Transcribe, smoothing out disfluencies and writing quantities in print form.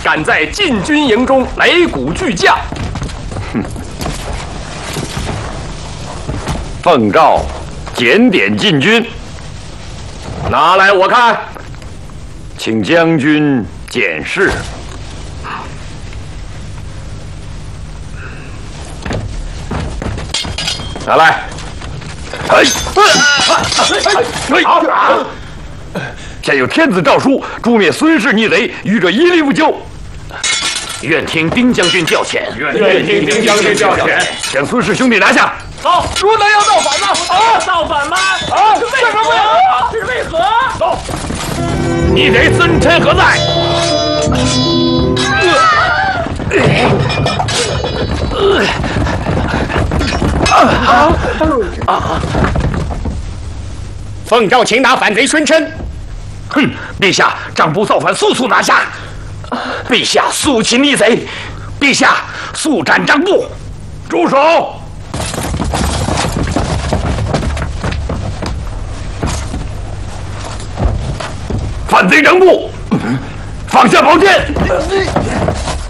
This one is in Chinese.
敢在禁军营中擂鼓巨将。 哼！奉诏，检点禁军。 拿来我看。 请将军检视。拿来。好。现有天子诏书，诛灭孙氏逆贼，愚者一律不救。 愿听丁将军调遣。 愿听丁将军调遣。 将孙氏兄弟拿下。 走，如能要造反吗？ 啊，造反吗？ 啊，为什么？ 这是为何？ 走，逆贼孙臣何在？ 奉诏擒拿反贼孙琛。 哼，陛下，张部造反，速速拿下！陛下，速擒逆贼！陛下，速斩张部！ 住手！反贼张部，放下宝剑！